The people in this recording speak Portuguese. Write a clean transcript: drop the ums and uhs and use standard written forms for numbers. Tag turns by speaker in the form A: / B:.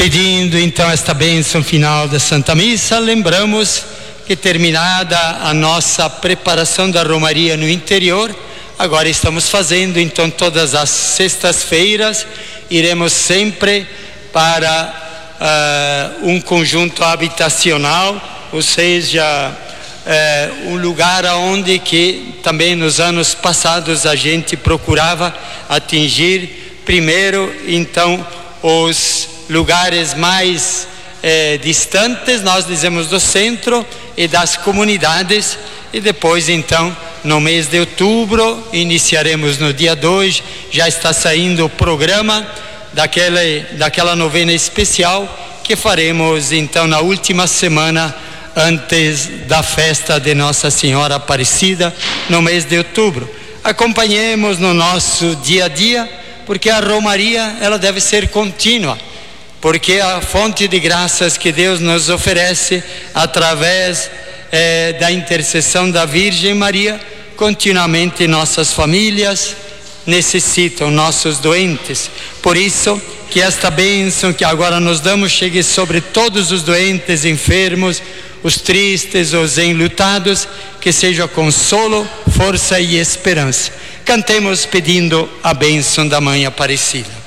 A: pedindo então esta bênção final da Santa Missa, lembramos que, terminada a nossa preparação da Romaria no interior, agora estamos fazendo então todas as sextas-feiras, iremos sempre para um conjunto habitacional, ou seja, um lugar onde que também nos anos passados a gente procurava atingir primeiro então os lugares mais distantes, nós dizemos do centro e das comunidades, e depois então no mês de outubro iniciaremos no dia 2, já está saindo o programa daquela novena especial que faremos então na última semana antes da festa de Nossa Senhora Aparecida, no mês de outubro. Acompanhemos no nosso dia a dia, porque a romaria ela deve ser contínua, porque a fonte de graças que Deus nos oferece através da intercessão da Virgem Maria, continuamente nossas famílias necessitam, nossos doentes. Por isso que esta bênção que agora nos damos chegue sobre todos os doentes, enfermos, os tristes, os enlutados, que seja consolo, força e esperança. Cantemos pedindo a bênção da Mãe Aparecida.